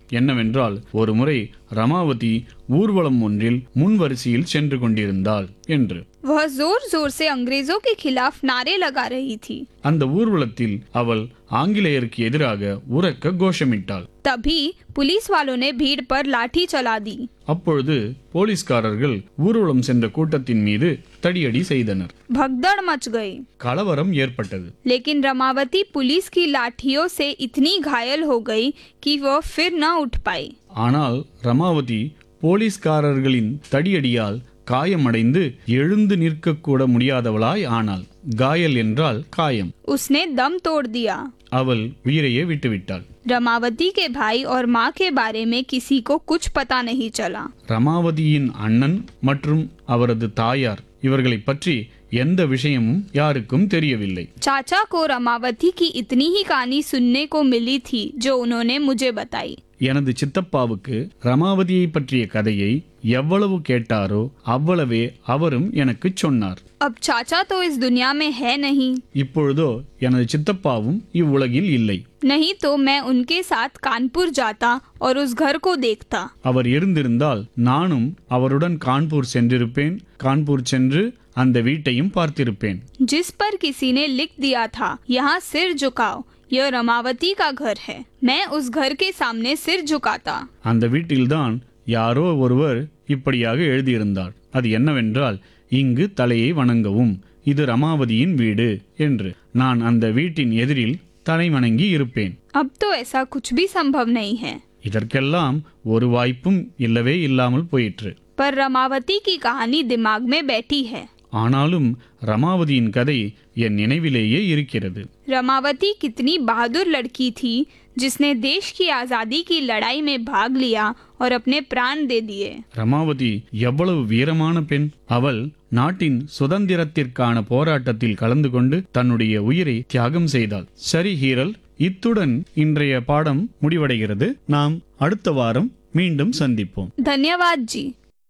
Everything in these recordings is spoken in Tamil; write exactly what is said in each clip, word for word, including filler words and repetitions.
என்னவென்றால் ஒருமுறை ரமாவதி ஊர்வலம் ஒன்றில் முன்வரிசையில் சென்று கொண்டிருந்தாள் என்று. वह जोर जोर से अंग्रेजों के खिलाफ नारे लगा रही थी. அந்த ஊர்வலத்தில் அவள் ஆங்கிலேயருக்கு எதிராக உரக்க கோஷமிட்டாள். तभी पुलिस वालों ने भीड़ पर लाठी चला दी. அப்பொழுது போலீஸ்காரர்கள் ஊர்வலம் சென்ற கூட்டத்தின் மீது தடியடி செய்தனர். भगदड़ मच गई. கலவரம் ஏற்பட்டது. लेकिन रमावती पुलिस की लाठियों से इतनी घायल हो गई कि वह फिर न उठ पाई. ஆனால் ரமாவதி போலீஸ்காரர்களின் தடியடியால் காயமடைந்து எழுந்து நிற்கக்கூட முடியாதவளாய் ஆனாள். காயல் என்றால் காயம். उसने दम तोड़ दिया. அவள் உயிரையே விட்டுவிட்டாள். रमावती के भाई और माँ के बारे में किसी को कुछ पता नहीं चला. ரமாவதியின் அண்ணன் மற்றும் அவரது தாயார் இவர்களை பற்றி எந்த விஷயமும் யாருக்கும் தெரியவில்லை. चाचा को रमावती की इतनी ही कहानी सुनने को मिली थी जो उन्होंने मुझे बताई. எனது சித்தப்பாவுக்கு ரமாவதியை பற்றிய கதையை எவ்வளவு கேட்டாரோ அவ்வளவே அவரும் எனக்கு சொன்னார். अब चाचा तो इस दुनिया में है नहीं. இப்பொழுதோ எனது சித்தப்பாவும் இவ்வுலகில் இல்லை. नहीं तो मैं उनके साथ कानपुर जाता और उस घर को देखता. அவர் இருந்திருந்தால் நானும் அவருடன் கான்பூர் சென்றிருப்பேன். கான்பூர் சென்று அந்த வீட்டையும் பார்த்திருப்பேன். जिस पर किसी ने लिख दिया था यहाँ सिर झुकाओ, यह रमावती का घर है. मैं उस घर के सामने सिर झुकाता. அந்த வீட்டில்தான் யாரோ ஒருவர் இப்படியாக எழுதியிருந்தார். அது என்னவென்றால், இங்கு தலையை வணங்கவும், இது ரமாவதியின் வீடு என்று. நான் அந்த வீட்டின் எதிரில் தலை வணங்கி இருப்பேன். अब तो ऐसा कुछ भी संभव नहीं है. இதற்கெல்லாம் ஒரு வாய்ப்பும் இல்லவே இல்லாமல் போயிற்று. पर रमावती की कहानी दिमाग में बैठी है. ஆனாலும் ரமாவதியின் கதை என் நினைவிலேயே இருக்கிறது. रमावती कितनी बहादुर लड़की थी जिसने देश की आजादी की लड़ाई में भाग लिया और अपने प्राण दे दिए. ரமாவதி எவ்வளவு வீரமான பெண்! அவள் நாட்டின் சுதந்திரத்திற்கான போராட்டத்தில் கலந்து கொண்டு தன்னுடைய உயிரை தியாகம் செய்தாள். சரி ஹீரல், இத்துடன் இன்றைய பாடம் முடிவடைகிறது. நாம் அடுத்த வாரம் மீண்டும் சந்திப்போம். धन्यवाद जी.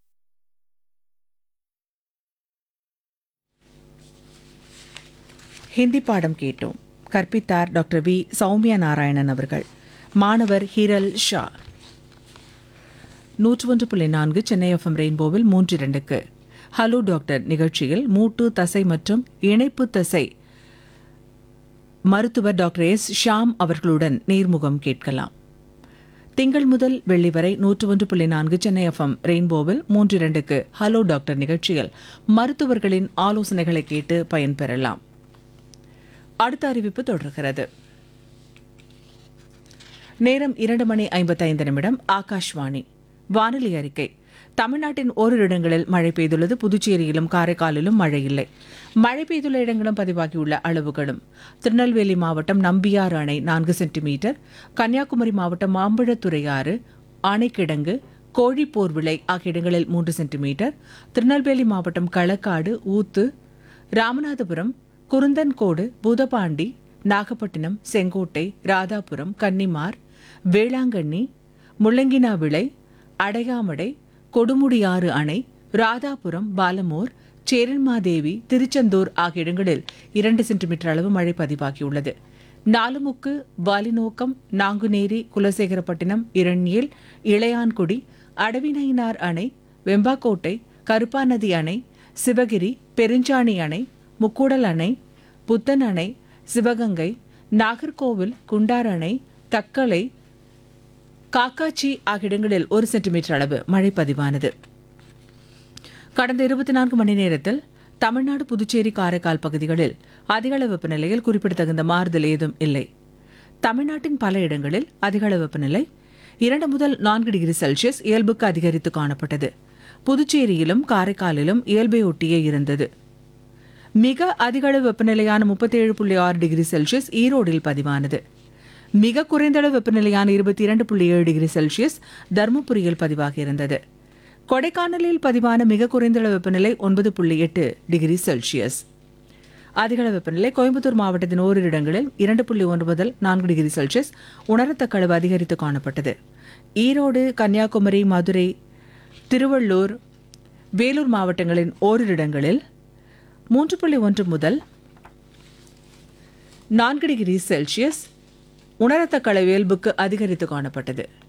ஹிந்தி பாடம் கேட்டோம். கற்பித்தார் டாக்டர் வி சௌமியா நாராயணன் அவர்கள். மாணவர் ஹிரல் ஷா. நூற்று ஒன்று புள்ளி நான்கு சென்னை எஃப்எம் ரெயின்போவில் மூன்று இரண்டுக்கு ஹலோ டாக்டர் நிகழ்ச்சியில் மூட்டு தசை மற்றும் இணைப்பு தசை மருத்துவர் டாக்டர் எஸ் ஷாம் அவர்களுடன் நேர்முகம் கேட்கலாம். திங்கள் முதல் வெள்ளி வரை நூற்று ஒன்று புள்ளி நான்கு சென்னை எஃப்எம் ரெயின்போவில் மூன்று இரண்டுக்கு ஹலோ டாக்டர் நிகழ்ச்சியில் மருத்துவர்களின் ஆலோசனைகளை கேட்டு பயன்பெறலாம். அடுத்த அறிவிப்பு தொடர்கிறது. நேரம் இரண்டு மணி ஐம்பத்தைந்து நிமிடம். ஆகாஷ்வாணி வானிலை அறிக்கை. தமிழ்நாட்டின் ஓரிரு இடங்களில் மழை பெய்துள்ளது. புதுச்சேரியிலும் காரைக்காலிலும் மழை இல்லை. மழை பெய்துள்ள இடங்களும் பதிவாகியுள்ள அளவுகளும்: திருநெல்வேலி மாவட்டம் நம்பியாறு அணை நான்கு சென்டிமீட்டர், கன்னியாகுமரி மாவட்டம் மாம்பழத்துறை ஆறு, ஆணைக்கிடங்கு, கோழிப்போர்விளை ஆகிய இடங்களில் மூன்று சென்டிமீட்டர், திருநெல்வேலி மாவட்டம் களக்காடு, ஊத்து, ராமநாதபுரம், குருந்தன்கோடு, பூதபாண்டி, நாகப்பட்டினம், செங்கோட்டை, ராதாபுரம், கன்னிமார், வேளாங்கண்ணி, முள்ளங்கினாவிளை, அடையாமடை, கொடுமுடியாறு அணை, ராதாபுரம், பாலமோர், சேரன்மாதேவி, திருச்செந்தூர் ஆகிய இடங்களில் இரண்டு சென்டிமீட்டர் அளவு மழை பதிவாகியுள்ளது. நாலுமுக்கு, வாலிநோக்கம், நாங்குநேரி, குலசேகரப்பட்டினம், இரண்யேல், இளையான்குடி, அடவிநயினார் அணை, வெம்பாக்கோட்டை, கருப்பாநதி அணை, சிவகிரி, பெருஞ்சாணி அணை, முக்கூடல் அணை, புத்தன் அணை, சிவகங்கை, நாகர்கோவில், குண்டார் அணை, தக்கலை, காக்காச்சி ஆகிய இடங்களில் ஒரு சென்டிமீட்டர் அளவு மழை பதிவானது. கடந்த இருபத்தி நான்கு மணி நேரத்தில் தமிழ்நாடு, புதுச்சேரி, காரைக்கால் பகுதிகளில் அதிகளவு வெப்பநிலையில் குறிப்பிடத்தகுந்த மாறுதல் ஏதும் இல்லை. தமிழ்நாட்டின் பல இடங்களில் அதிகளவு வெப்பநிலை இரண்டு முதல் நான்கு டிகிரி செல்சியஸ் இயல்புக்கு அதிகரித்து காணப்பட்டது. புதுச்சேரியிலும் காரைக்காலிலும் இயல்பை ஒட்டியே இருந்தது. மிக அதிகளவு வெப்பநிலையான முப்பத்தி ஏழு புள்ளி ஆறு டிகிரி செல்சியஸ் ஈரோடில் பதிவானது. மிக குறைந்தளவு வெப்பநிலையான இருபத்தி இரண்டு புள்ளி ஏழு டிகிரி செல்சியஸ் தருமபுரியில் பதிவாகியிருந்தது. கொடைக்கானலில் பதிவான மிக குறைந்தளவு வெப்பநிலை ஒன்பது புள்ளி எட்டு டிகிரி செல்சியஸ். அதிகளவு வெப்பநிலை கோயம்புத்தூர் மாவட்டத்தின் ஓரிரு இடங்களில் இரண்டு புள்ளி ஒன்று முதல் நான்கு டிகிரி செல்சியஸ் உணரத்தக்க அளவு அதிகரித்து காணப்பட்டது. ஈரோடு, கன்னியாகுமரி, மதுரை, திருவள்ளூர், வேலூர் மாவட்டங்களின் ஓரிரு இடங்களில் மூன்று புள்ளி ஒன்று முதல் நான்கு டிகிரி செல்சியஸ் உணரத்தக்க அளவு இயல்புக்கு அதிகரித்து காணப்பட்டது.